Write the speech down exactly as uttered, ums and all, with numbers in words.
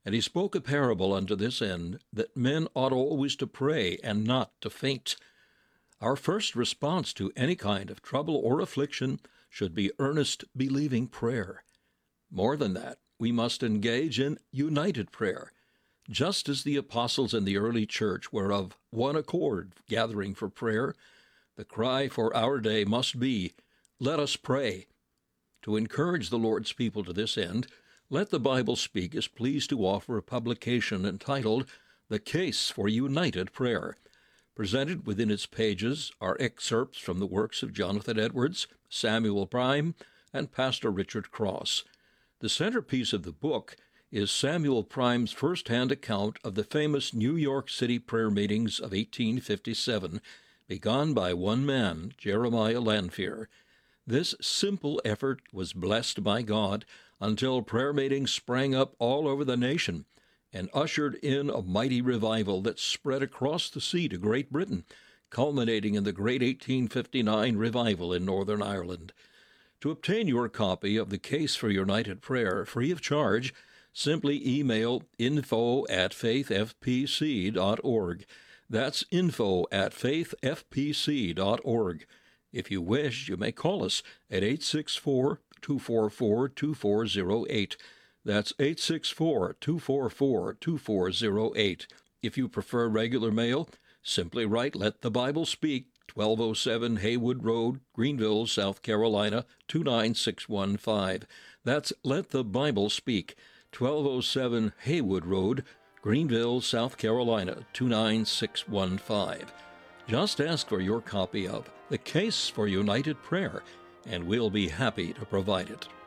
And he spoke a parable unto this end, that men ought always to pray, and not to faint. Our first response to any kind of trouble or affliction should be earnest, believing prayer. More than that, we must engage in united prayer, just as the apostles in the early church were of one accord gathering for prayer. The cry for our day must be, "Let us pray." To encourage the Lord's people to this end, Let the Bible Speak is pleased to offer a publication entitled The Case for United Prayer. Presented within its pages are excerpts from the works of Jonathan Edwards, Samuel Prime, and Pastor Richard Cross. The centerpiece of the book is Samuel Prime's first-hand account of the famous New York City prayer meetings of eighteen fifty-seven, begun by one man, Jeremiah Lanphier. This simple effort was blessed by God until prayer meetings sprang up all over the nation and ushered in a mighty revival that spread across the sea to Great Britain, culminating in the great eighteen fifty-nine revival in Northern Ireland. To obtain your copy of The Case for United Prayer free of charge, simply email info at faith f p c dot org. That's info at faith f p c dot org. If you wish, you may call us at eight six four, two four four, two four zero eight. That's eight six four, two four four, two four zero eight. If you prefer regular mail, simply write Let the Bible Speak, twelve oh seven Haywood Road, Greenville, South Carolina, two nine six one five. That's Let the Bible Speak, twelve oh seven Haywood Road, Greenville, South Carolina, two nine six one five. Just ask for your copy of The Case for United Prayer, and we'll be happy to provide it.